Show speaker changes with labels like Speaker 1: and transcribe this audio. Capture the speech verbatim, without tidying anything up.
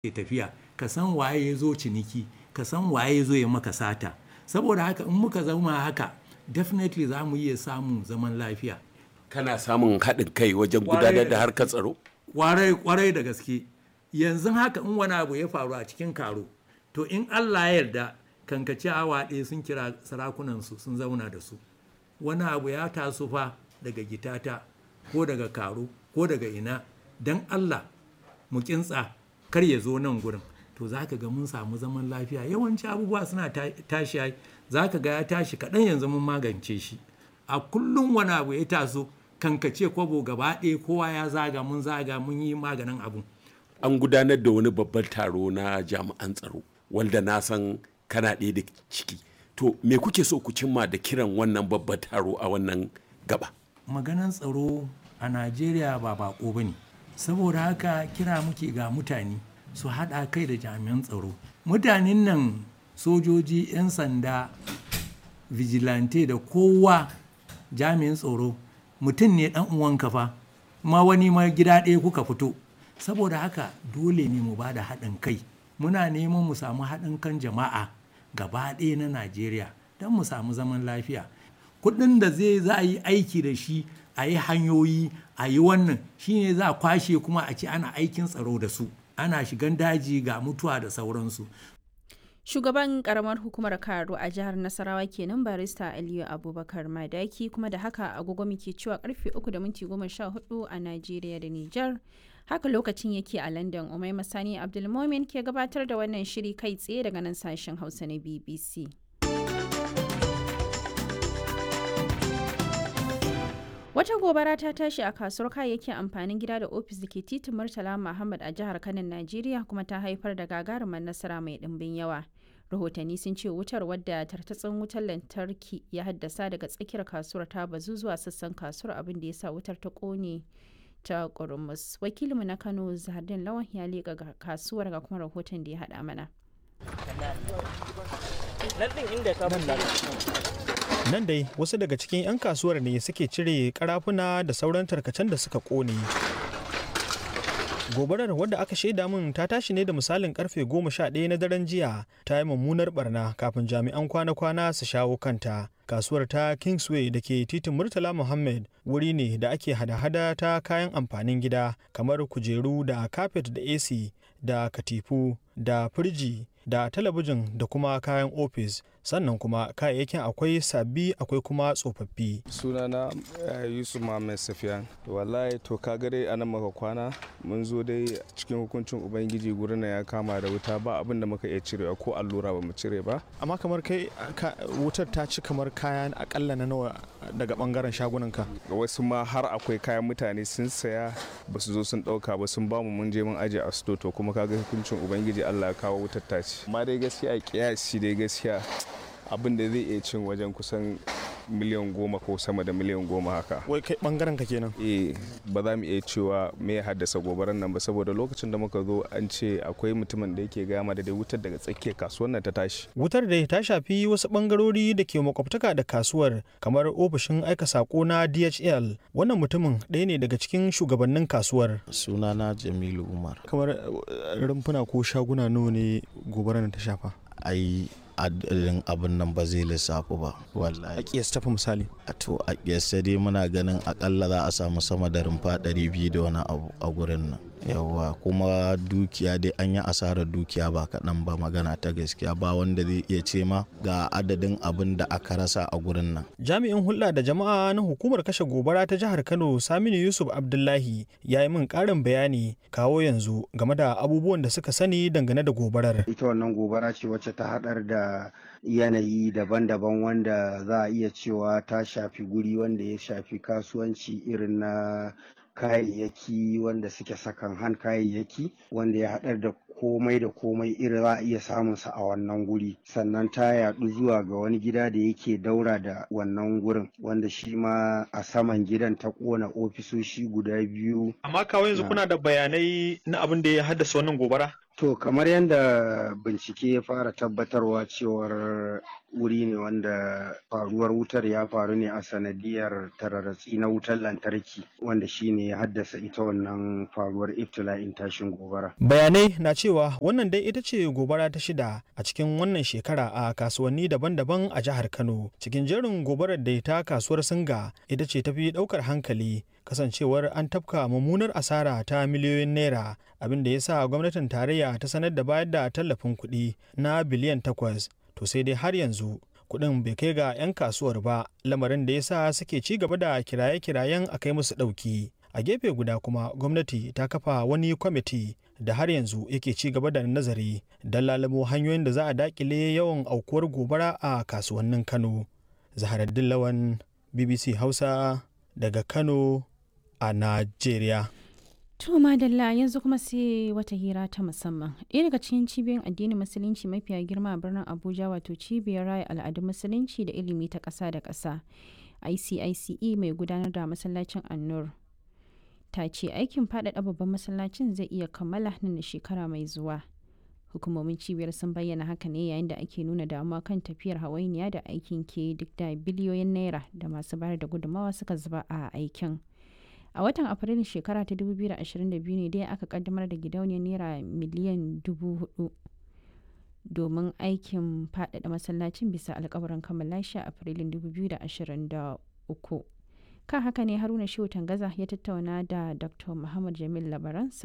Speaker 1: ke tafiya, ka san waye ya zo ciniki, ka san waye ya zo ya maka sata. Saboda haka in muka zama haka definitely za mu iya samun zaman lafiya.
Speaker 2: Kana samun haɗin kai wajen gudanar da harkar tsaro?
Speaker 1: Kwarai kwarai da gaske. Yanzu haka in wani abu ya faru a cikin karo, to in Allah ya yarda kankace awa ɗaya sun kira sarakunansu sun zauna da su. Wani abu ya taso fa daga gitata ko daga karo ko daga ina, don Allah mu kintsa kar ya zo nan gurin. To za ka ga mun samu zaman lafiya. Yawanci abubuwa suna tashi, za ka ga ya tashi kaɗan yanzu mun magance shi. A kullum wani abu ya taso kankace kwabo gaba ɗaya kowa ya zaga mun zaga mun yi maganin abu.
Speaker 2: An gudanar da wani babban taro na jami'an tsaro wanda na san kana ɗaya da ciki. To me kuke so ku cimma da kiran wannan babban taro a wannan gaba?
Speaker 1: Maganan tsaro a Najeriya ba bako ba ne. Saboda haka kira muke ga mutane su haɗa kai da jami'an tsaro. Mutanen nan sojoji, 'yan sanda, vigilante da kowa jami'in tsaro mutum ne ɗan uwanka fa, ma wani ma gida ɗaya kuka fito. Saboda haka dole ne mu ba da haɗin kai. Muna neman mu samu haɗin kan jama'a gaba ɗaya na Najeriya don mu samu zaman lafiya. Kuɗin da zai za a yi aiki da shi a yi hanyoyi a yi wannan shi ne za a kwashe kuma a ce ana aikin tsaro da su. Ana shigan daji ga mutuwa da sauransu.
Speaker 3: Shugaban karamar hukumar Karo a jihar Nasarawa kenan barista Aliyu Abubakar Madaki, kuma da haka agogo muke cewa karfe uku da minti goma sha hudu a Najeriya da Nijar. Haka lokacin yake a London. Umaima Sani Abdulmomin ke gabatar da wannan shiri kai tsaye daga nan sashen Hausa na B B C. Wata gobara ta tashi a kasuwar kayayyakin amfanin gida da ofis da ke titin Murtala Muhammad a jihar Kano, Najeriya, kuma ta haifar da gagarumar nasara mai ɗimbin yawa. Rahotanni sun ce wutar, wadda tartatsin wutar lantarki ya haddasa daga tsakiyar kasuwar, ta bazu zuwa sassan kasuwar, abin da ya sa wutar ta ƙone ta ƙurumus. Wakilinmu na Kano Zahardin Lawan ya leƙa kasuwar ga kuma rahoton da ya haɗa mana.
Speaker 4: Nan dai wasu daga cikin 'yan kasuwar ne suke cire karafuna da sauran tarkacen da suka kone. Gobarar, wadda aka shaida min ta tashi ne da misalin karfe goma sha ɗaya na daren jiya, ta yi mummunar barna kafin jami'an kwana-kwana su shawo kanta. Kasuwar ta Kingsway da ke titin Murtala Muhammad wuri ne da ake hada-hada ta kayan amfanin gida kamar kujeru da kafet da A C da katifu da firji da talabijin da kuma kayan ofis, sannan kuma kayayyakin akwai sabbi akwai kuma tsofaffi.
Speaker 5: Sunana uh, Yusuf Muhammad Safiyan. Wallahi to ka gare anan maka kwana mun zo dai cikin hukuncin ubangiji gurin na ya kama da wuta, ba abin da muka iya cirewa ko allura ba mu cire ba.
Speaker 4: Amma kamar kai wutar ta ci kamar kayan akalla na nawa daga bangaren shagunanka?
Speaker 5: Wasu ma har akwai kayan mutane sun saya ba su zo sun dauka ba, sun bamu mun je mun aje a sto, to kuma kaga hukuncin ubangiji Allah ya kawo wutar ta ci. Amma dai gaskiya kiyasi dai gaskiya abin da zai iya cin wajen kusan miliyan goma ko sama da miliyan goma haka.
Speaker 4: Wai kai bangaren ka kenan?
Speaker 5: Eh, ba za mu iya cewa me ya haddasa gobarar nan ba, saboda lokacin da muka zo an ce akwai mutumin da yake gama da dai wutar daga tsakiyar kasuwar nan ta tashi.
Speaker 4: Wutar da ta shafi wasu bangarori da ke makwabtaka da kasuwar, kamar ofishin aika sako na D H L. Wannan mutumin ɗaya ne daga cikin shugabannin kasuwar.
Speaker 6: Sunana Jamilu Umar.
Speaker 4: Kamar rumfuna ko shaguna nawa ne gobarar ta shafa?
Speaker 6: Ai adadin abin nan ba zai lissafu ba wallahi.
Speaker 4: A kiyasta fa misali?
Speaker 6: A to a kiyasta dai muna ganin akalla za a samu sama da rumfa ɗari biyu da wani abu a gurin nan. Yawwa, kuma dukiya dai an yi asarar dukiya ba kaɗan ba, magana ta gaskiya ba wanda zai iya ce ma ga adadin abin da aka rasa a gurin nan.
Speaker 4: Jami'in hulɗa da jama'a na hukumar kashe gobara ta jihar Kano, Saminu Yusuf Abdullahi, ya yi min ƙarin bayani kawo yanzu game da abubuwan da suka sani dangane da gobarar.
Speaker 7: Ita wannan gobara ce wacce ta haɗar da yanayi daban-daban wanda za a iya cewa ta shafi guri wanda ya shafi kasuwanci irin na kayayyaki wanda suke sakan han kayayyaki wanda ya haɗar da komai da komai irin za a iya samun sa a wannan guri, sannan ta yaɗu zuwa ga wani gida da yake daura da wannan gurin wanda shi ma a saman gidan ta ƙona ofisoshi guda biyu.
Speaker 4: Amma kawo yanzu kuna da bayanai na abin da ya haddasa wannan gobara?
Speaker 7: To kamar yadda bincike ya fara tabbatarwa cewar wuri ne wanda faruwar wutar ya faru ne a sanadiyar tararatsi na wutar lantarki wanda shine ya haddasa ita wannan faruwar ibtila'in tashin gobara.
Speaker 4: Bayanai na cewa wannan dai ita ce gobara ta shida a cikin wannan shekara a kasuwanni daban-daban a jihar Kano. Cikin jerin gobarar da ta kasuwar Singa ita ce tafi ɗaukar hankali kasancewar an tafka mummunar asara ta miliyoyin naira, abin da ya sa gwamnatin tarayya ta sanar da bayar da tallafin kuɗi na biliyan takwas. To sai dai har yanzu kuɗin bai kai ga 'yan kasuwar ba, lamarin da ya sa suke ci gaba da kiraye-kirayen a kai musu ɗauki. A gefe guda kuma gwamnati ta kafa wani kwamiti da har yanzu yake ci gaba da nazari don lalamo hanyoyin da za a dakile yawan aukuwar gobara a kasuwannin Kano. Zaharaddin Lawan, B B C Hausa daga Kano a Najeriya.
Speaker 3: To madalla yanzu kuma sai wata hira ta musamman. Ɗaya daga cikin cibiyoyin addinin musulunci mafiya girma a birnin Abuja wato cibiyar raya al'adun musulunci da ilimi ta ƙasa da ƙasa I C I C E mai gudanar da masallacin An-Nur ta ce aikin faɗaɗa babban masallacin zai iya kammala nan da shekara mai zuwa. Hukumomin cibiyar sun bayyana haka ne yayin da ake nuna damuwa kan tafiyar hawainiya da aikin ke duk da biliyoyin naira da masu bayar da gudunmawa suka zuba a aikin. A watan Afrilun shekara ta dubu biyu da ashirin da biyu ne dai aka kaddamar da gidauniyar naira miliyan dubu hudu domin aikin faɗaɗa masallacin bisa alkawarin kammala shi a Afrilun dubu biyu da ashirin da uku. Kan haka ne Haruna Shehu Tangaza ya tattauna da Doctor Muhammad Jamil Labaran